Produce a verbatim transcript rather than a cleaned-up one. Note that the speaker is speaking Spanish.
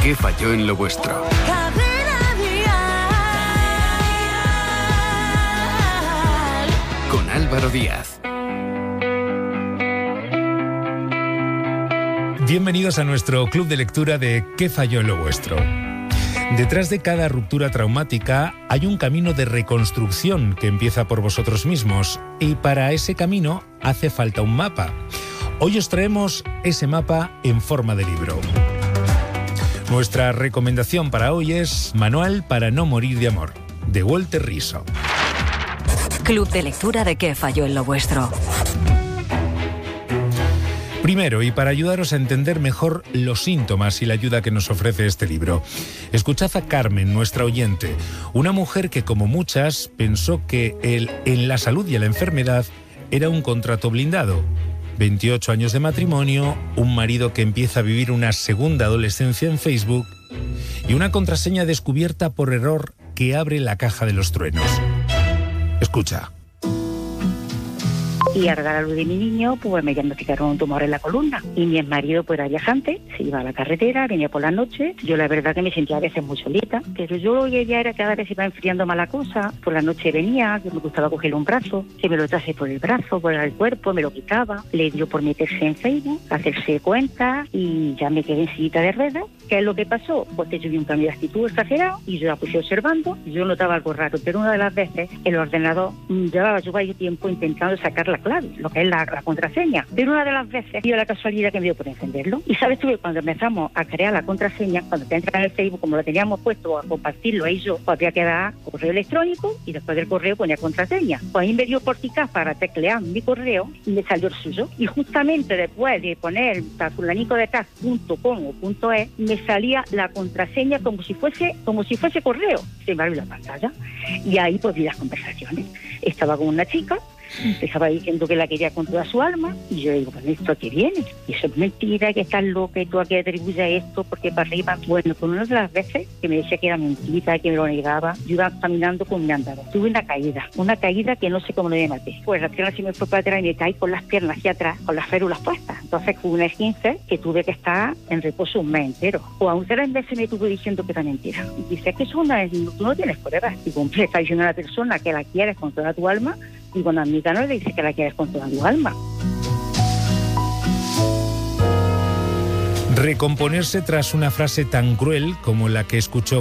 ¿Qué falló en lo vuestro? Con Álvaro Díaz. Bienvenidos a nuestro club de lectura de ¿Qué falló en lo vuestro? Detrás de cada ruptura traumática hay un camino de reconstrucción que empieza por vosotros mismos, y para ese camino hace falta un mapa. Hoy os traemos ese mapa en forma de libro. Nuestra recomendación para hoy es Manual para no morir de amor, de Walter Rizzo. Club de lectura de ¿Qué falló en lo vuestro? Primero, y para ayudaros a entender mejor los síntomas y la ayuda que nos ofrece este libro, escuchad a Carmen, nuestra oyente, una mujer que, como muchas, pensó que el en la salud y en la enfermedad era un contrato blindado. veintiocho años de matrimonio, un marido que empieza a vivir una segunda adolescencia en Facebook y una contraseña descubierta por error que abre la caja de los truenos. Escucha. Y al dar a luz de mi niño, pues me diagnosticaron un tumor en la columna. Y mi marido pues era viajante, se iba a la carretera, venía por la noche. Yo la verdad que me sentía a veces muy solita, pero yo lo que ya era cada vez iba enfriando más la cosa. Por la noche venía, que me gustaba cogerle un brazo, que me lo trase por el brazo, por el cuerpo, me lo quitaba. Le dio por meterse en Facebook, hacerse cuenta, y ya me quedé en sillita de ruedas. ¿Qué es lo que pasó? Pues que yo vi un cambio de actitud exagerado y yo la puse observando. Yo notaba algo raro, pero una de las veces el ordenador llevaba yo varios tiempo intentando sacar la clave, lo que es la, la contraseña. Pero una de las veces dio la casualidad que me dio por encenderlo. Y sabes tú que cuando empezamos a crear la contraseña, cuando te entras en el Facebook, como lo teníamos puesto a compartirlo ahí yo, pues había que dar correo electrónico y después del correo ponía contraseña. Pues ahí me dio por picar para teclear mi correo y me salió el suyo. Y justamente después de poner fulanico de tal punto com o punto es, me salía la contraseña como si fuese como si fuese correo. Se me abrió la pantalla y ahí pues vi las conversaciones. Estaba con una chica, estaba diciendo que la quería con toda su alma, y yo digo, pues esto que viene, y eso es mentira, que estás loca y tú a qué atribuyes esto, porque para arriba. Bueno, por una de las veces que me decía que era mentira, que me lo negaba, yo iba caminando con mi andador. Tuve una caída, una caída que no sé cómo me maté. Pues la pierna se me fue para atrás y me caí con las piernas hacia atrás, con las férulas puestas. Entonces fue una esguince que tuve que estar en reposo un mes entero. O aún tres veces me estuve diciendo que era mentira. Y dice, es que eso no es, tú no tienes pruebas. Y como le está diciendo a la persona que la quieres con toda tu alma, y cuando a mi no le dice que la quieres con toda tu alma. Recomponerse tras una frase tan cruel como la que escuchó